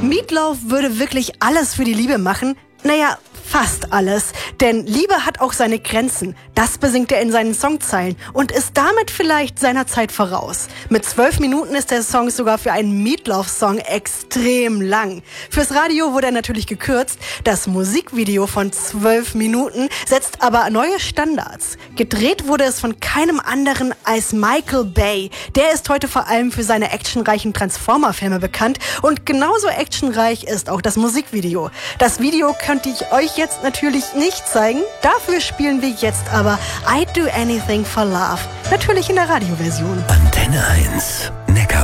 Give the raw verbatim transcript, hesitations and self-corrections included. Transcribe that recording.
Meatloaf würde wirklich alles für die Liebe machen. Naja, fast alles. Denn Liebe hat auch seine Grenzen. Das besingt er in seinen Songzeilen und ist damit vielleicht seiner Zeit voraus. Mit zwölf Minuten ist der Song sogar für einen Meatloaf-Song extrem lang. Fürs Radio wurde er natürlich gekürzt. Das Musikvideo von zwölf Minuten setzt aber neue Standards. Gedreht wurde es von keinem anderen als Michael Bay. Der ist heute vor allem für seine actionreichen Transformer-Filme bekannt und genauso actionreich ist auch das Musikvideo. Das Video könnte ich euch jetzt natürlich nicht zeigen. Dafür spielen wir jetzt aber I'd Do Anything for Love. Natürlich in der Radioversion. Antenne eins.